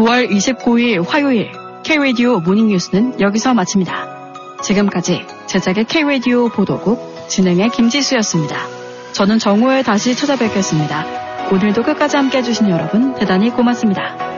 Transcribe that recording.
9월 29일 화요일 K-라디오 모닝뉴스는 여기서 마칩니다. 지금까지 제작의 K-라디오 보도국 진행의 김지수였습니다. 저는 정오에 다시 찾아뵙겠습니다. 오늘도 끝까지 함께 해주신 여러분 대단히 고맙습니다.